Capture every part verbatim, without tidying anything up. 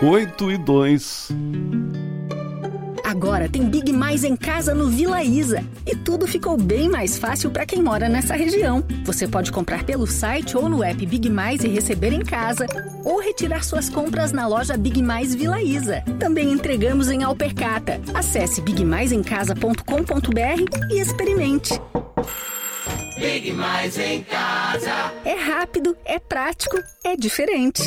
oito e dois. Agora tem Big Mais em casa no Vila Isa. E tudo ficou bem mais fácil para quem mora nessa região. Você pode comprar pelo site ou no app Big Mais e receber em casa. Ou retirar suas compras na loja Big Mais Vila Isa. Também entregamos em Alpercata. Acesse big mais em casa ponto com ponto b r e experimente. Big Mais em casa. É rápido, é prático, é diferente.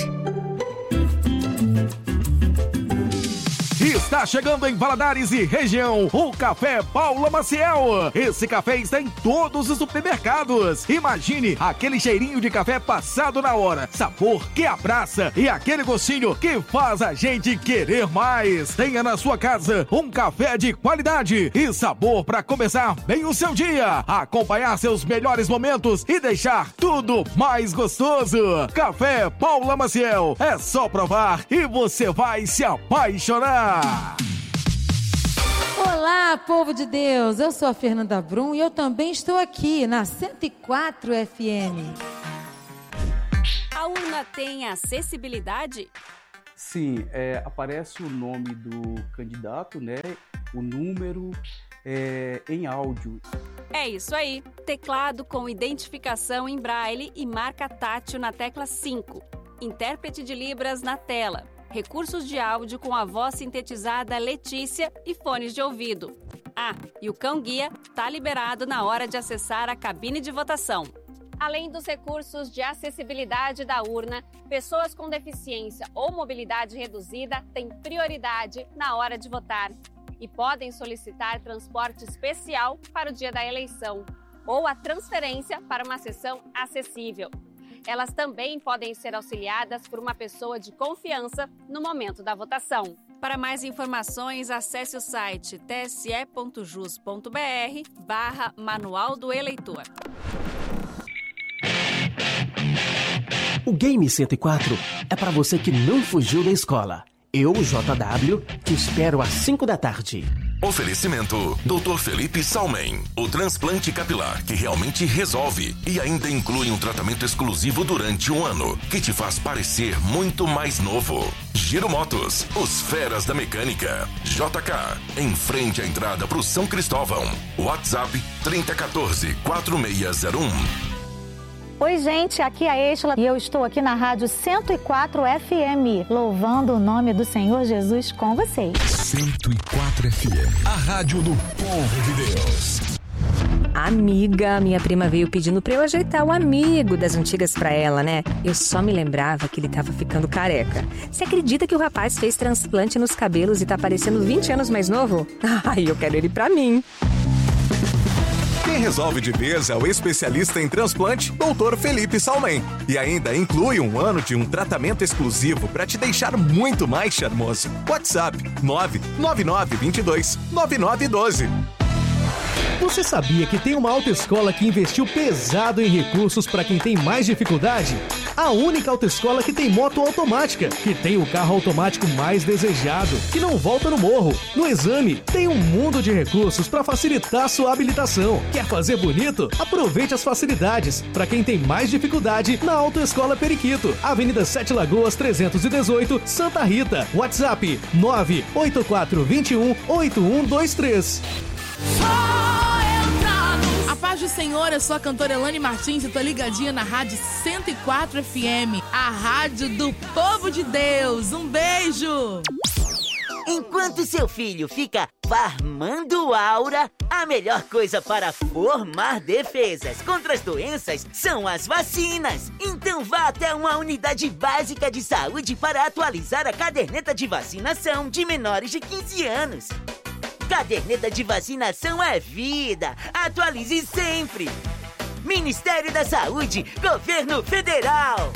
Está chegando em Valadares e região o Café Paula Maciel. Esse café está em todos os supermercados. Imagine aquele cheirinho de café passado na hora, sabor que abraça e aquele gostinho que faz a gente querer mais. Tenha na sua casa um café de qualidade e sabor para começar bem o seu dia, acompanhar seus melhores momentos e deixar tudo mais gostoso. Café Paula Maciel, é só provar e você vai se apaixonar. Olá, povo de Deus, eu sou a Fernanda Brum e eu também estou aqui na cento e quatro F M. A urna tem acessibilidade? Sim, é, aparece o nome do candidato, né? O número é, em áudio. É isso aí, teclado com identificação em braille e marca tátil na tecla cinco. Intérprete de Libras na tela. Recursos de áudio com a voz sintetizada Letícia e fones de ouvido. Ah, e o cão-guia está liberado na hora de acessar a cabine de votação. Além dos recursos de acessibilidade da urna, pessoas com deficiência ou mobilidade reduzida têm prioridade na hora de votar e podem solicitar transporte especial para o dia da eleição ou a transferência para uma sessão acessível. Elas também podem ser auxiliadas por uma pessoa de confiança no momento da votação. Para mais informações, acesse o site t s e ponto jus ponto b r barra Manual do Eleitor. O Game cento e quatro é para você que não fugiu da escola. Eu, J W, te espero às cinco da tarde. Oferecimento doutor Felipe Salmen, o transplante capilar que realmente resolve e ainda inclui um tratamento exclusivo durante um ano, que te faz parecer muito mais novo. Giro Motos, os feras da mecânica. J K, em frente à entrada para o São Cristóvão. WhatsApp trinta um quatro, quatro seis zero um. Oi, gente, aqui é a Estela e eu estou aqui na Rádio cento e quatro F M, louvando o nome do Senhor Jesus com vocês. cento e quatro F M, a rádio do povo de Deus. Amiga, minha prima veio pedindo pra eu ajeitar o amigo das antigas pra ela, né? Eu só me lembrava que ele tava ficando careca. Você acredita que o rapaz fez transplante nos cabelos e tá parecendo vinte anos mais novo? Ai, eu quero ele pra mim. Quem resolve de vez é o especialista em transplante, doutor Felipe Salmen. E ainda inclui um ano de um tratamento exclusivo para te deixar muito mais charmoso. WhatsApp nove nove nove dois dois nove nove um dois. Você sabia que tem uma autoescola que investiu pesado em recursos para quem tem mais dificuldade? A única autoescola que tem moto automática, que tem o carro automático mais desejado, que não volta no morro. No exame, tem um mundo de recursos para facilitar sua habilitação. Quer fazer bonito? Aproveite as facilidades. Para quem tem mais dificuldade, na Autoescola Periquito, Avenida Sete Lagoas trezentos e dezoito, Santa Rita. WhatsApp nove oito quatro dois um oito um dois três. A paz do Senhor, eu sou a cantora Elane Martins e tô ligadinha na Rádio cento e quatro F M, a rádio do povo de Deus. Um beijo! Enquanto seu filho fica farmando aura, a melhor coisa para formar defesas contra as doenças são as vacinas. Então vá até uma unidade básica de saúde para atualizar a caderneta de vacinação de menores de quinze anos. Caderneta de vacinação é vida. Atualize sempre. Ministério da Saúde, Governo Federal.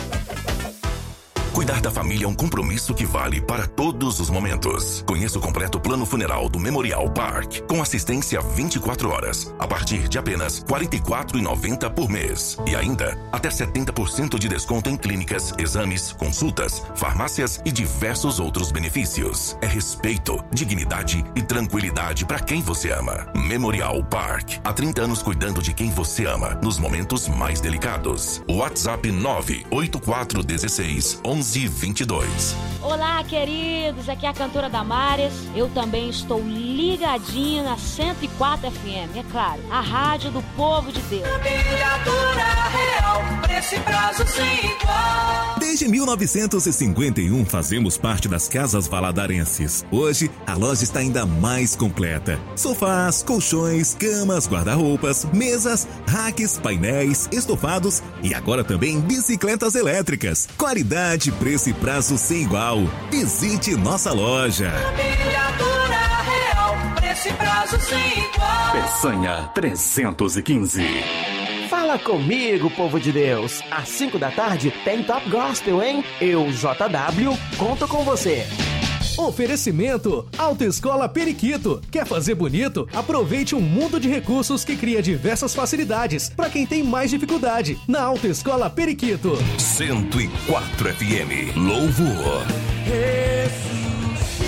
Cuidar da família é um compromisso que vale para todos os momentos. Conheça o completo plano funeral do Memorial Park, com assistência vinte e quatro horas, a partir de apenas quarenta e quatro reais e noventa centavos por mês. E ainda, até setenta por cento de desconto em clínicas, exames, consultas, farmácias e diversos outros benefícios. É respeito, dignidade e tranquilidade para quem você ama. Memorial Park, há trinta anos cuidando de quem você ama, nos momentos mais delicados. WhatsApp nove oito quatro um seis, onze doze vinte e dois. Olá, queridos, aqui é a cantora Damares. Eu também estou ligadinha na cento e quatro F M, é claro, a rádio do povo de Deus. Real, preço e prazo sem igual. Desde mil novecentos e cinquenta e um fazemos parte das Casas Valadarenses. Hoje, a loja está ainda mais completa. Sofás, colchões, camas, guarda-roupas, mesas, racks, painéis, estofados e agora também bicicletas elétricas. Qualidade, preço e prazo sem igual. Visite nossa loja. Milhadora Real, preço e prazo sem igual. Peçanha trezentos e quinze. Fala comigo, povo de Deus. Às cinco da tarde tem Top Gospel, hein? Eu, J W, conto com você. Oferecimento Autoescola Periquito. Quer fazer bonito? Aproveite um mundo de recursos que cria diversas facilidades para quem tem mais dificuldade. Na Autoescola Periquito. cento e quatro F M. Louvor. Ressuscita,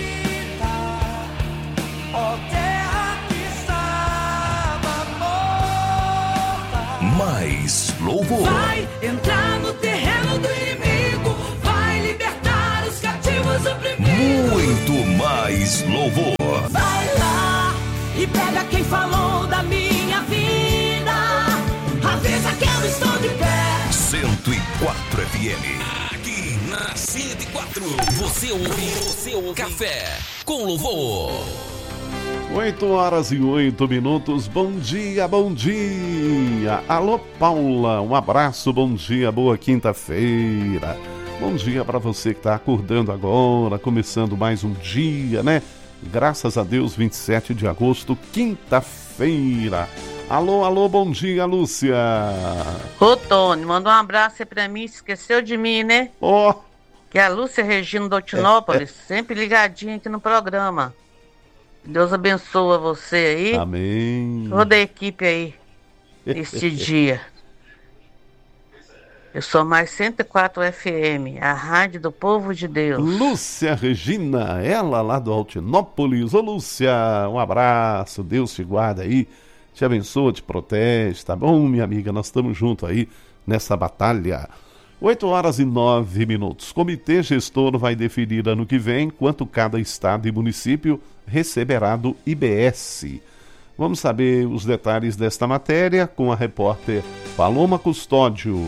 ó terra que estava morta. Mais louvor. Vai entrar no terreno do inimigo. Vai libertar os cativos oprimidos. Muito mais louvor. Vai lá e pega quem falou da minha vida. Avisa que eu estou de pé. cento e quatro F M. Aqui na cento e quatro. Você ouve, você ouve. Café com louvor. oito horas e oito minutos. Bom dia, bom dia. Alô, Paula. Um abraço, bom dia, boa quinta-feira. Bom dia para você que está acordando agora, começando mais um dia, né? Graças a Deus, vinte e sete de agosto, quinta-feira. Alô, alô, bom dia, Lúcia. Ô, Tony, manda um abraço aí pra mim, esqueceu de mim, né? Ó. Oh. Que é a Lúcia Regina do Altinópolis, é, é. sempre ligadinha aqui no programa. Deus abençoa você aí. Amém. Toda a equipe aí, este dia. Eu sou mais cento e quatro F M, a rádio do povo de Deus. Lúcia Regina, ela lá do Altinópolis. Ô, Lúcia, um abraço, Deus te guarda aí, te abençoa, te protege, tá bom, minha amiga? Nós estamos juntos aí nessa batalha. oito horas e nove minutos. Comitê gestor vai definir ano que vem quanto cada estado e município receberá do I B S. Vamos saber os detalhes desta matéria com a repórter Paloma Custódio.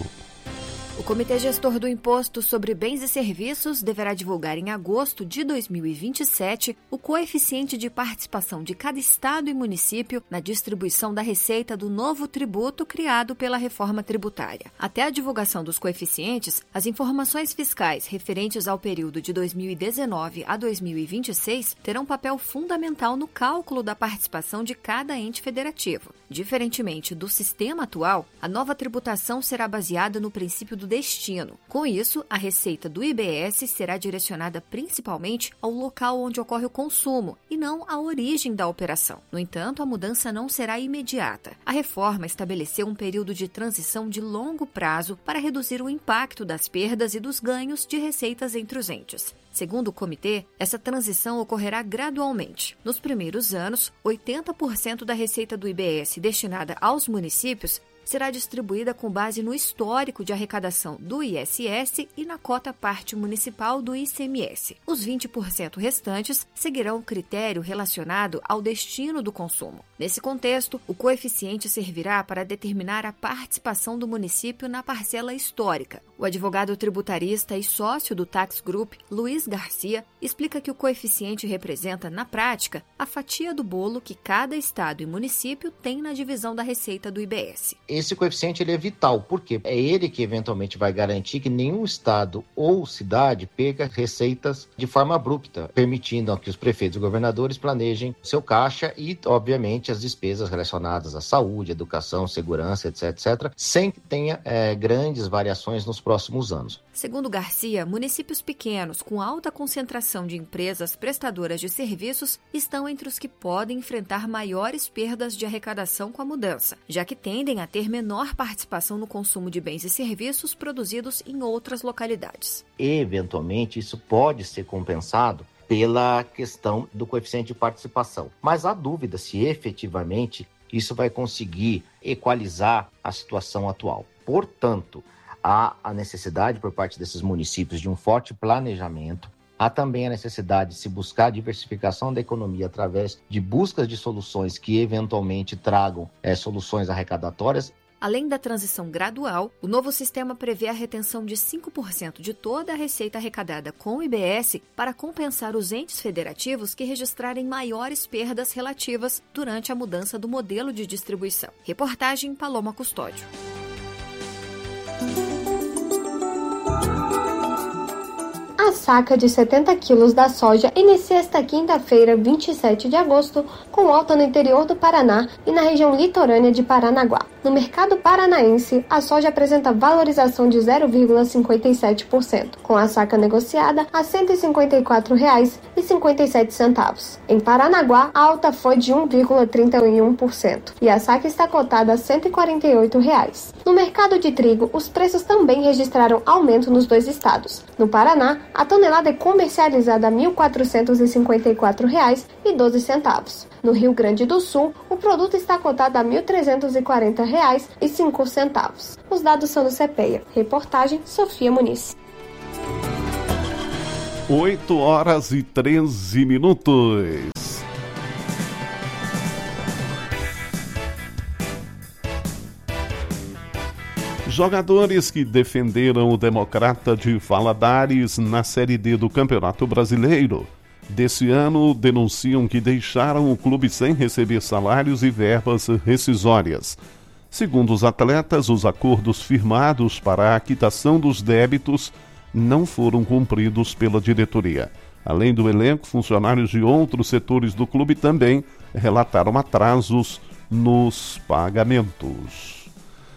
O Comitê Gestor do Imposto sobre Bens e Serviços deverá divulgar em agosto de dois mil e vinte e sete o coeficiente de participação de cada estado e município na distribuição da receita do novo tributo criado pela reforma tributária. Até a divulgação dos coeficientes, as informações fiscais referentes ao período de dois mil e dezenove a dois mil e vinte e seis terão papel fundamental no cálculo da participação de cada ente federativo. Diferentemente do sistema atual, a nova tributação será baseada no princípio do destino. Com isso, a receita do I B S será direcionada principalmente ao local onde ocorre o consumo e não à origem da operação. No entanto, a mudança não será imediata. A reforma estabeleceu um período de transição de longo prazo para reduzir o impacto das perdas e dos ganhos de receitas entre os entes. Segundo o comitê, essa transição ocorrerá gradualmente. Nos primeiros anos, oitenta por cento da receita do I B S destinada aos municípios será distribuída com base no histórico de arrecadação do I S S e na cota parte municipal do I C M S. Os vinte por cento restantes seguirão o critério relacionado ao destino do consumo. Nesse contexto, o coeficiente servirá para determinar a participação do município na parcela histórica. O advogado tributarista e sócio do Tax Group, Luiz Garcia, explica que o coeficiente representa, na prática, a fatia do bolo que cada estado e município tem na divisão da receita do I B S. Esse coeficiente ele é vital, porque é ele que eventualmente vai garantir que nenhum estado ou cidade perca receitas de forma abrupta, permitindo que os prefeitos e governadores planejem seu caixa e, obviamente, as despesas relacionadas à saúde, educação, segurança, etc, etcétera, sem que tenha é, grandes variações nos próximos anos. Segundo Garcia, municípios pequenos com alta concentração de empresas prestadoras de serviços estão entre os que podem enfrentar maiores perdas de arrecadação com a mudança, já que tendem a ter menor participação no consumo de bens e serviços produzidos em outras localidades. Eventualmente, isso pode ser compensado pela questão do coeficiente de participação. Mas há dúvida se efetivamente isso vai conseguir equalizar a situação atual. Portanto, há a necessidade por parte desses municípios de um forte planejamento. Há também a necessidade de se buscar a diversificação da economia através de buscas de soluções que eventualmente tragam é, soluções arrecadatórias. Além da transição gradual, o novo sistema prevê a retenção de cinco por cento de toda a receita arrecadada com o I B S para compensar os entes federativos que registrarem maiores perdas relativas durante a mudança do modelo de distribuição. Reportagem Paloma Custódio. A saca de setenta quilos da soja inicia esta quinta-feira, vinte e sete de agosto, com alta no interior do Paraná e na região litorânea de Paranaguá. No mercado paranaense, a soja apresenta valorização de zero vírgula cinquenta e sete por cento, com a saca negociada a cento e cinquenta e quatro reais e cinquenta e sete centavos. Em Paranaguá, a alta foi de um vírgula trinta e um por cento e a saca está cotada a cento e quarenta e oito reais. No mercado de trigo, os preços também registraram aumento nos dois estados. No Paraná, a tonelada é comercializada a mil quatrocentos e cinquenta e quatro reais e doze centavos. No Rio Grande do Sul, o produto está cotado a mil trezentos e quarenta reais e cinco centavos. Os dados são do CEPEA. Reportagem Sofia Muniz. oito horas e treze minutos. Jogadores que defenderam o Democrata de Valadares na Série D do Campeonato Brasileiro desse ano denunciam que deixaram o clube sem receber salários e verbas rescisórias. Segundo os atletas, os acordos firmados para a quitação dos débitos não foram cumpridos pela diretoria. Além do elenco, funcionários de outros setores do clube também relataram atrasos nos pagamentos.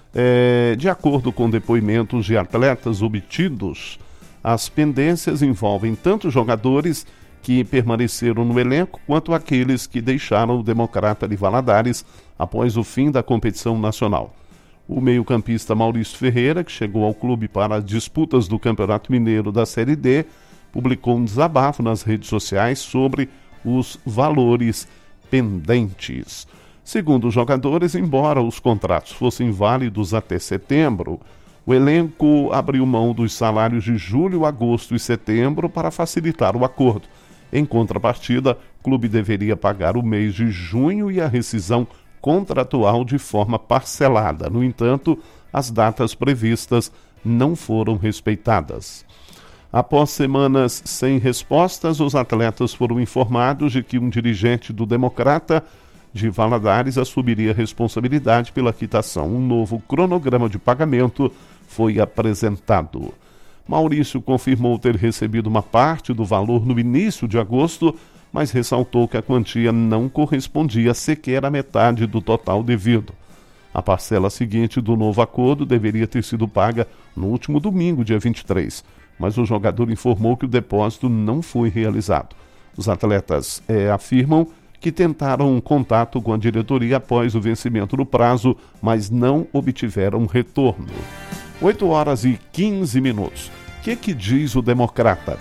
É, de acordo com depoimentos de atletas obtidos, as pendências envolvem tanto jogadores que permaneceram no elenco quanto aqueles que deixaram o Democrata de Valadares após o fim da competição nacional. O meio-campista Maurício Ferreira, que chegou ao clube para as disputas do Campeonato Mineiro da Série D, publicou um desabafo nas redes sociais sobre os valores pendentes. Segundo os jogadores, embora os contratos fossem válidos até setembro, o elenco abriu mão dos salários de julho, agosto e setembro para facilitar o acordo. Em contrapartida, o clube deveria pagar o mês de junho e a rescisão contratual de forma parcelada. No entanto, as datas previstas não foram respeitadas. Após semanas sem respostas, os atletas foram informados de que um dirigente do Democrata de Valadares assumiria a responsabilidade pela quitação. Um novo cronograma de pagamento foi apresentado. Maurício confirmou ter recebido uma parte do valor no início de agosto, mas ressaltou que a quantia não correspondia sequer à metade do total devido. A parcela seguinte do novo acordo deveria ter sido paga no último domingo, dia vinte e três, mas o jogador informou que o depósito não foi realizado. Os atletas é, afirmam que tentaram um contato com a diretoria após o vencimento do prazo, mas não obtiveram retorno. oito horas e quinze minutos. O que, que diz o Democrata?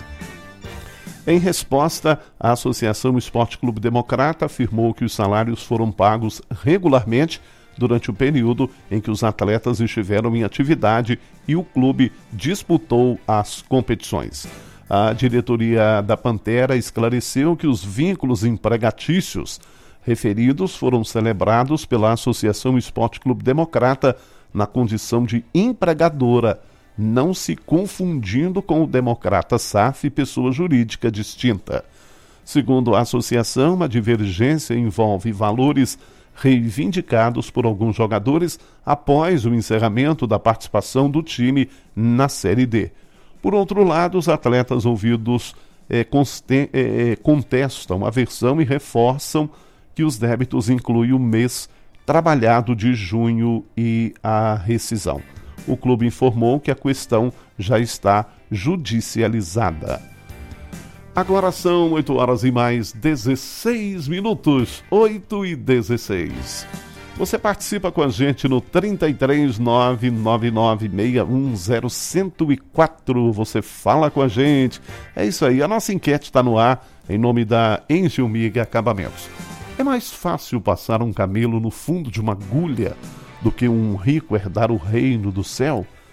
Em resposta, a Associação Esporte Clube Democrata afirmou que os salários foram pagos regularmente durante o período em que os atletas estiveram em atividade e o clube disputou as competições. A diretoria da Pantera esclareceu que os vínculos empregatícios referidos foram celebrados pela Associação Esporte Clube Democrata na condição de empregadora, não se confundindo com o Democrata S A F, pessoa jurídica distinta. Segundo a associação, a divergência envolve valores reivindicados por alguns jogadores após o encerramento da participação do time na Série D. Por outro lado, os atletas ouvidos é, conste- é, contestam a versão e reforçam que os débitos incluem o mês trabalhado de junho e a rescisão. O clube informou que a questão já está judicializada. Agora são oito horas e mais dezesseis minutos, oito e dezesseis. Você participa com a gente no trinta e três, nove nove nove, seis um zero, um zero quatro. Você fala com a gente. É isso aí, a nossa enquete está no ar em nome da Engelmig Acabamentos. É mais fácil passar um camelo no fundo de uma agulha do que um rico herdar o reino do céu?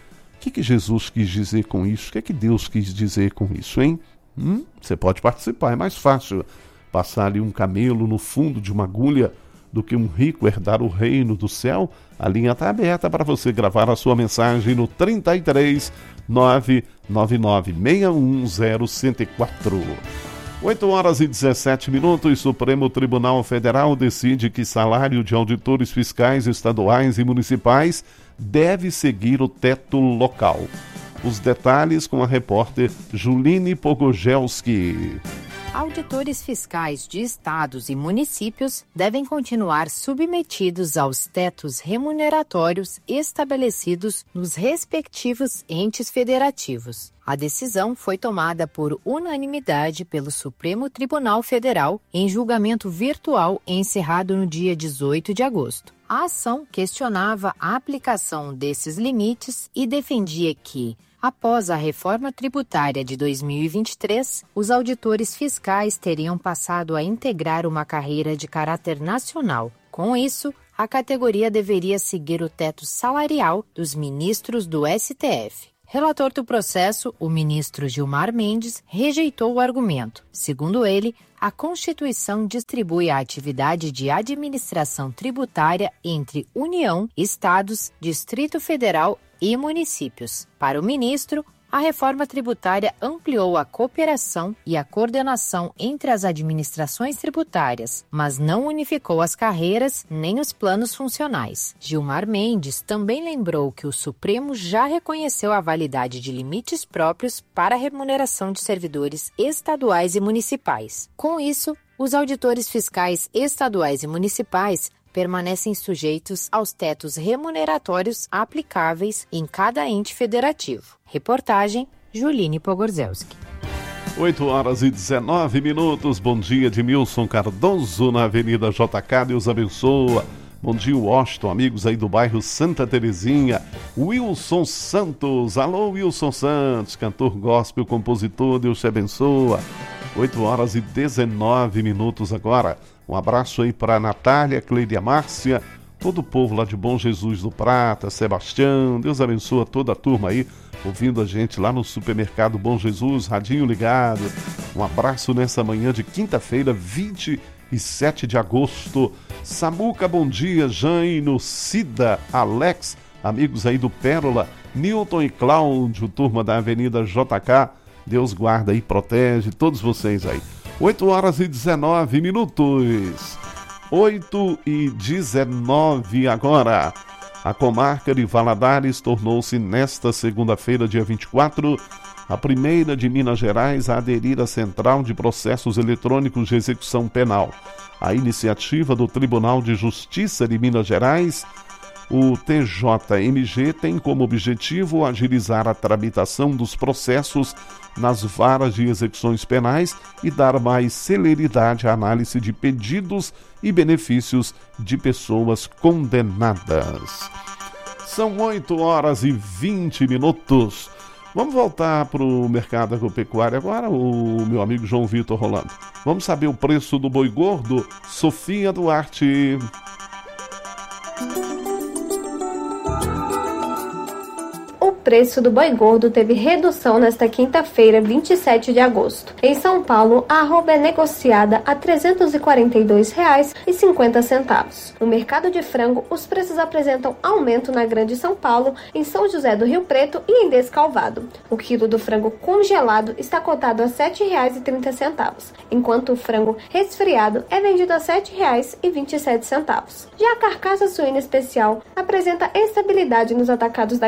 que, que Jesus quis dizer com isso? O que, que Deus quis dizer com isso, hein? Hum? Você pode participar, é mais fácil passar ali um camelo no fundo de uma agulha do que um rico herdar o reino do céu. A linha está aberta para você gravar a sua mensagem no trinta e três, nove nove nove, seis um zero, um zero quatro. oito horas e dezessete minutos, Supremo Tribunal Federal decide que salário de auditores fiscais estaduais e municipais deve seguir o teto local. Os detalhes com a repórter Juline Pogogelski. Auditores fiscais de estados e municípios devem continuar submetidos aos tetos remuneratórios estabelecidos nos respectivos entes federativos. A decisão foi tomada por unanimidade pelo Supremo Tribunal Federal em julgamento virtual encerrado no dia dezoito de agosto. A ação questionava a aplicação desses limites e defendia que, após a reforma tributária de dois mil e vinte e três, os auditores fiscais teriam passado a integrar uma carreira de caráter nacional. Com isso, a categoria deveria seguir o teto salarial dos ministros do S T F. Relator do processo, o ministro Gilmar Mendes, rejeitou o argumento. Segundo ele, a Constituição distribui a atividade de administração tributária entre União, Estados, Distrito Federal e municípios. Para o ministro, a reforma tributária ampliou a cooperação e a coordenação entre as administrações tributárias, mas não unificou as carreiras nem os planos funcionais. Gilmar Mendes também lembrou que o Supremo já reconheceu a validade de limites próprios para a remuneração de servidores estaduais e municipais. Com isso, os auditores fiscais estaduais e municipais permanecem sujeitos aos tetos remuneratórios aplicáveis em cada ente federativo. Reportagem, Juline Pogorzelski. oito horas e dezenove minutos. Bom dia, Edmilson Cardoso, na Avenida J K. Deus abençoa. Bom dia, Washington, amigos aí do bairro Santa Terezinha. Wilson Santos. Alô, Wilson Santos, cantor gospel, compositor, Deus te abençoa. oito horas e dezenove minutos agora. Um abraço aí para Natália, Cleidia Márcia, todo o povo lá de Bom Jesus do Prata, Sebastião. Deus abençoa toda a turma aí, ouvindo a gente lá no supermercado Bom Jesus, radinho ligado. Um abraço nessa manhã de quinta-feira, vinte e sete de agosto. Samuca, bom dia. Jaino, Cida, Alex, amigos aí do Pérola, Newton e Cláudio, turma da Avenida J K. Deus guarda e protege todos vocês aí. oito horas e dezenove minutos. oito e dezenove agora. A comarca de Valadares tornou-se nesta segunda-feira, dia vinte e quatro, a primeira de Minas Gerais a aderir à Central de Processos Eletrônicos de Execução Penal. A iniciativa do Tribunal de Justiça de Minas Gerais, o T J M G, tem como objetivo agilizar a tramitação dos processos nas varas de execuções penais e dar mais celeridade à análise de pedidos e benefícios de pessoas condenadas. São oito horas e vinte minutos. Vamos voltar para o mercado agropecuário agora, o meu amigo João Vitor Rolando. Vamos saber o preço do boi gordo? Sofia Duarte. O preço do boi gordo teve redução nesta quinta-feira, vinte e sete de agosto. Em São Paulo, a arroba é negociada a trezentos e quarenta e dois reais e cinquenta centavos. No mercado de frango, os preços apresentam aumento na Grande São Paulo, em São José do Rio Preto e em Descalvado. O quilo do frango congelado está cotado a sete reais e trinta centavos, enquanto o frango resfriado é vendido a sete reais e vinte e sete centavos. Já a carcaça suína especial apresenta estabilidade nos atacados da